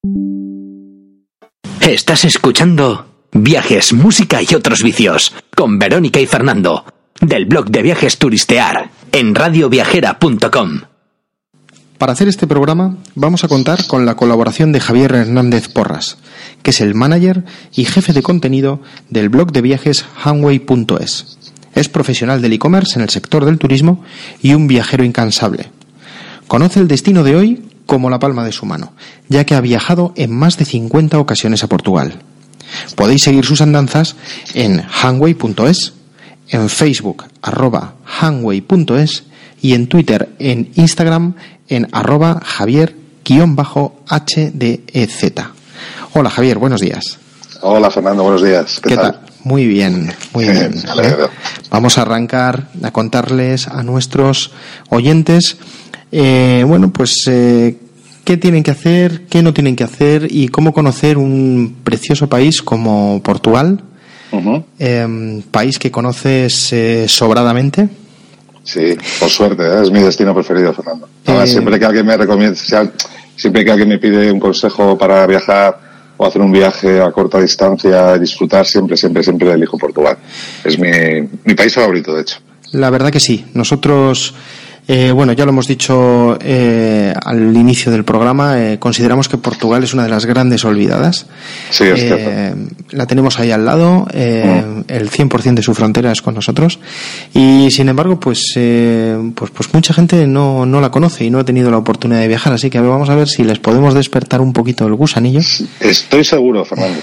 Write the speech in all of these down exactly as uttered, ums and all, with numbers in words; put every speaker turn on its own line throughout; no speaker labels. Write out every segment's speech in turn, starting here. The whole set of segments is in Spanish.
Estás escuchando Viajes, Música y Otros Vicios con Verónica y Fernando del blog de Viajes Turistear en radio viajera punto com.
Para hacer este programa vamos a contar con la colaboración de Javier Hernández Porras, que es el manager y jefe de contenido del blog de viajes hanway punto es. Es profesional del e-commerce en el sector del turismo y un viajero incansable. Conoce el destino de hoy como la palma de su mano, ya que ha viajado en más de cincuenta ocasiones a Portugal. Podéis seguir sus andanzas en hanway punto es, en Facebook arroba hanway punto es y en Twitter, en Instagram, en arroba Javier-H D E Z. Hola Javier, buenos días.
Hola Fernando, buenos días. ¿Qué, ¿Qué tal? tal?
Muy bien, muy bien. ¿eh? Vamos a arrancar a contarles a nuestros oyentes, eh, bueno, pues eh, qué tienen que hacer, qué no tienen que hacer y cómo conocer un precioso país como Portugal, uh-huh. eh, país que conoces eh, sobradamente.
Sí, por suerte, ¿eh? Es mi destino preferido, Fernando. Ahora, eh... siempre que alguien me recomienda, siempre que alguien me pide un consejo para viajar o hacer un viaje a corta distancia, disfrutar, siempre, siempre, siempre elijo Portugal. Es mi, mi país favorito, de hecho.
La verdad que sí. Nosotros, eh, bueno, ya lo hemos dicho eh, al inicio del programa, eh, consideramos que Portugal es una de las grandes olvidadas.
Sí, es
eh,
cierto.
La tenemos ahí al lado, eh, mm. el cien por ciento de su frontera es con nosotros y sin embargo pues eh, pues, pues mucha gente no, no la conoce y no ha tenido la oportunidad de viajar, así que vamos a ver si les podemos despertar un poquito el gusanillo.
Estoy seguro, Fernando.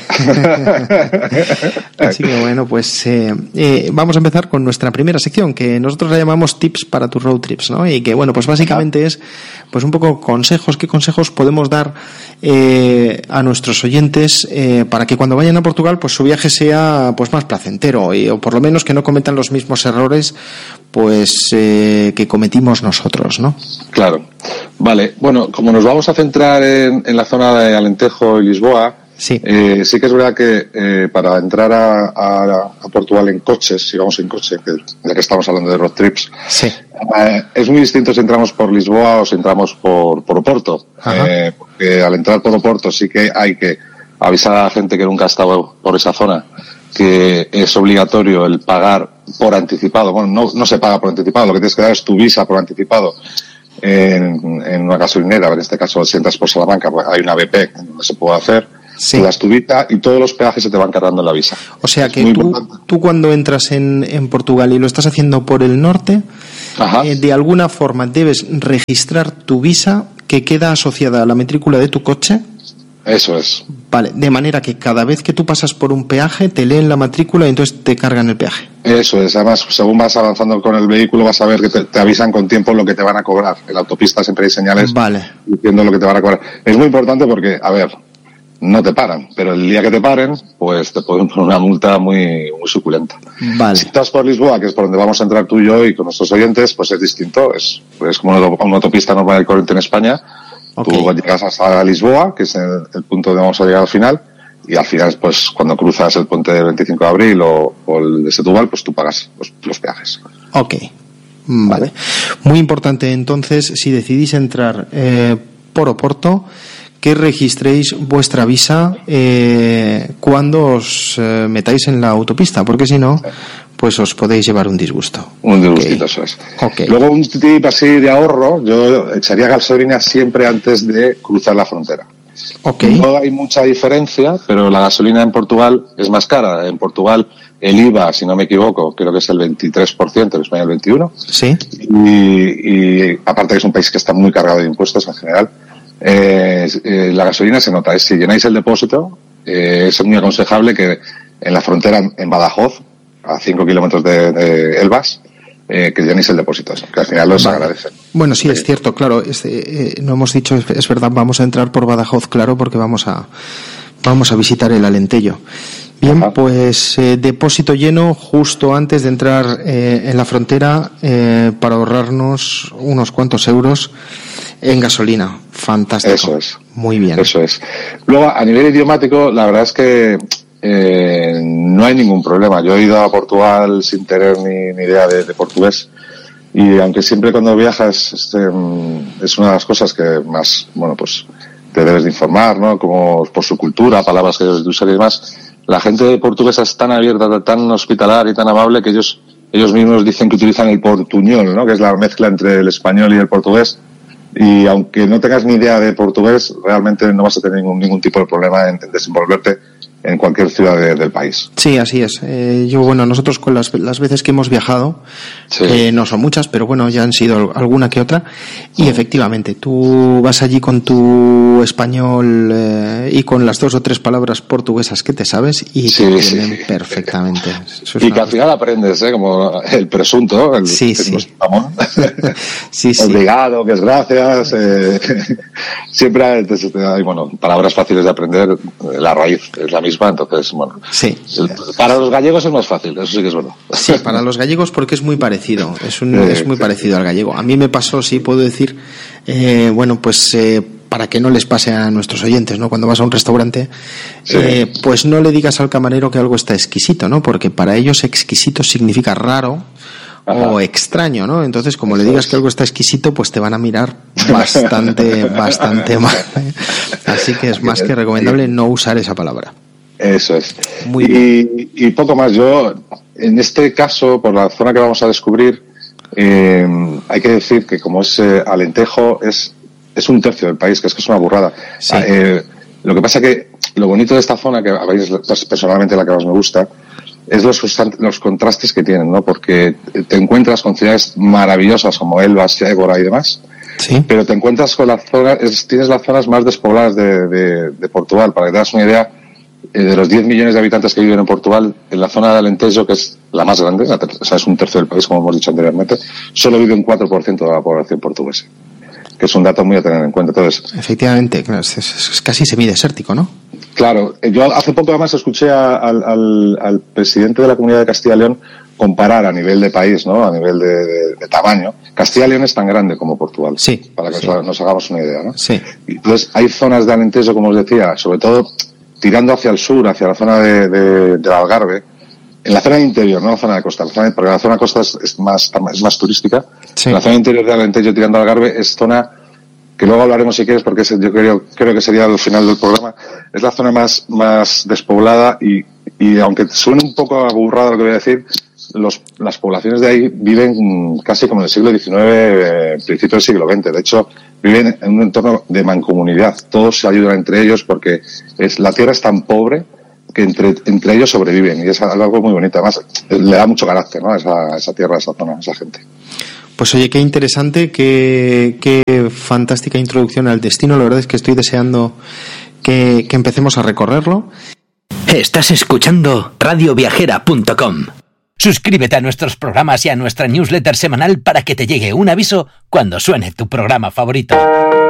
Así que bueno, pues eh, eh, vamos a empezar con nuestra primera sección, que nosotros la llamamos Tips para tus road trips, ¿no? Y que bueno, pues básicamente es pues un poco consejos, qué consejos podemos dar eh, a nuestros oyentes eh, para que cuando vayan a Portugal pues su viaje sea pues más placentero y, o por lo menos que no cometan los mismos errores pues eh, que cometimos nosotros, ¿no?
Claro. Vale, bueno, como nos vamos a centrar en, en la zona de Alentejo y Lisboa,
sí,
eh, sí que es verdad que eh, para entrar a, a, a Portugal en coches, si vamos en coche, que, ya que estamos hablando de road trips,
sí.
eh, es muy distinto si entramos por Lisboa o si entramos por, por Oporto, eh, porque al entrar por Oporto sí que hay que avisar a la gente que nunca ha estado por esa zona que es obligatorio el pagar por anticipado. Bueno, no, no se paga por anticipado, lo que tienes que dar es tu visa por anticipado en, en una gasolinera. En este caso, si entras por Salamanca, hay una B P donde se puede hacer.
Sí.
Tú das tu visa y todos los peajes se te van cargando en la visa.
O sea
es
que tú, tú cuando entras en, en Portugal y lo estás haciendo por el norte, eh, de alguna forma debes registrar tu visa que queda asociada a la matrícula de tu coche.
Eso es.
Vale, de manera que cada vez que tú pasas por un peaje te leen la matrícula y entonces te cargan el peaje.
Eso es, además según vas avanzando con el vehículo vas a ver que te, te avisan con tiempo lo que te van a cobrar. En la autopista siempre hay señales
vale.
diciendo lo que te van a cobrar. Es muy importante porque, a ver, no te paran, pero el día que te paren, pues te pueden poner una multa muy, muy suculenta.
Vale.
Si estás por Lisboa, que es por donde vamos a entrar tú y yo y con nuestros oyentes, pues es distinto, es, es como una, una autopista normal y corriente en España. Okay. Tú llegas hasta Lisboa, que es el, el punto donde vamos a llegar al final, y al final, pues, cuando cruzas el puente del veinticinco de abril o, o el de Setúbal, pues tú pagas los, los peajes.
Ok, vale. Muy importante, entonces, si decidís entrar eh, por Oporto, que registréis vuestra visa eh, cuando os eh, metáis en la autopista, porque si no, pues os podéis llevar un disgusto.
Un disgustito, okay. Eso es.
Okay.
Luego, un tip así de ahorro, yo echaría gasolina siempre antes de cruzar la frontera.
Okay.
No hay mucha diferencia, pero la gasolina en Portugal es más cara. En Portugal el I V A, si no me equivoco, creo que es el veintitrés por ciento, en España el veintiuno por ciento.
Sí.
Y, y aparte que es un país que está muy cargado de impuestos en general, eh, eh, la gasolina se nota. Si llenáis el depósito, eh, es muy aconsejable que en la frontera, en Badajoz, a cinco kilómetros de, de Elvas, eh, que llenéis el depósito, que al final los vale. agradecen.
Bueno, sí, es cierto, claro, es, eh, no hemos dicho, es, es verdad, vamos a entrar por Badajoz, claro, porque vamos a vamos a visitar el Alentejo. Bien, Ajá. pues eh, depósito lleno justo antes de entrar eh, en la frontera eh, para ahorrarnos unos cuantos euros en gasolina. Fantástico.
Eso es.
Muy bien.
Eso es. Luego, a nivel idiomático, la verdad es que eh, no hay ningún problema. Yo he ido a Portugal sin tener ni, ni idea de, de portugués. Y aunque siempre cuando viajas este, es una de las cosas que más, bueno, pues te debes de informar, ¿no? Como por su cultura, palabras que debes de usar y demás. La gente portuguesa es tan abierta, tan hospitalaria y tan amable que ellos ellos mismos dicen que utilizan el portuñol, ¿no? Que es la mezcla entre el español y el portugués. Y aunque no tengas ni idea de portugués, realmente no vas a tener ningún, ningún tipo de problema en, en desenvolverte en cualquier ciudad de, del país.
Sí, así es. Eh, yo, bueno, nosotros con las, las veces que hemos viajado, sí. eh, no son muchas, pero bueno, ya han sido alguna que otra, y sí. efectivamente, tú vas allí con tu español eh, y con las dos o tres palabras portuguesas que te sabes y sí, te entienden sí. perfectamente.
Eso es y que al final aprendes, ¿eh? Como el presunto, el,
sí, sí.
jamón.
sí, sí.
Obrigado, que es gracias. Eh, siempre hay, hay, bueno, palabras fáciles de aprender, la raíz es la misma. Entonces, bueno,
sí.
para los gallegos es más fácil, eso sí que es verdad.
Sí, para los gallegos porque es muy parecido, es, un, eh, es muy sí. parecido al gallego. A mí me pasó, sí, puedo decir, eh, bueno, pues eh, para que no les pase a nuestros oyentes, ¿no? Cuando vas a un restaurante, sí. eh, pues no le digas al camarero que algo está exquisito, ¿no? Porque para ellos exquisito significa raro. Ajá. O extraño, ¿no? Entonces, como Eso le digas es. que algo está exquisito, pues te van a mirar bastante, bastante mal. Así que es más que recomendable no usar esa palabra.
Eso es.
Muy
y,
bien.
y poco más. Yo, en este caso, por la zona que vamos a descubrir, eh, hay que decir que como es eh, Alentejo, es es un tercio del país, que es que es una burrada.
Sí.
Eh, lo que pasa que lo bonito de esta zona, que a mí es personalmente la que más me gusta, es los, los contrastes que tienen, ¿no? Porque te encuentras con ciudades maravillosas como Elvas, Évora y demás,
sí.
pero te encuentras con las zonas, es, tienes las zonas más despobladas de, de, de Portugal. Para que te das una idea, eh, de los diez millones de habitantes que viven en Portugal, en la zona de Alentejo, que es la más grande, la, o sea, es un tercio del país, como hemos dicho anteriormente, solo vive un cuatro por ciento de la población portuguesa, que es un dato muy a tener en cuenta. Entonces,
efectivamente, es, es, es casi semidesértico, ¿no?
Claro, yo hace poco además escuché a, al, al, al presidente de la Comunidad de Castilla y León comparar a nivel de país, ¿no? A nivel de, de, de tamaño. Castilla y León es tan grande como Portugal.
Sí.
Para que
sí.
nos hagamos una idea, ¿no?
Sí.
Entonces, hay zonas de Alentejo, como os decía, sobre todo tirando hacia el sur, hacia la zona de, de, del Algarve, en la zona interior, no en la zona de costa, la zona, porque la zona de costa es, es más, es más turística.
Sí.
En la zona interior de Alentejo, tirando al Algarve, es zona que luego hablaremos si quieres, porque yo creo, creo que sería al final del programa, es la zona más, más despoblada y, y aunque suene un poco aburrado lo que voy a decir, los, las poblaciones de ahí viven casi como en el siglo diecinueve, eh, principio del siglo veinte. De hecho, viven en un entorno de mancomunidad. Todos se ayudan entre ellos porque es, la tierra es tan pobre que entre, entre ellos sobreviven y es algo muy bonito. Además, le da mucho carácter, ¿no? a esa, a esa tierra, a esa zona, a esa gente.
Pues oye, qué interesante, qué, qué fantástica introducción al destino. La verdad es que estoy deseando que, que empecemos a recorrerlo.
Estás escuchando radio viajera punto com. Suscríbete a nuestros programas y a nuestra newsletter semanal para que te llegue un aviso cuando suene tu programa favorito.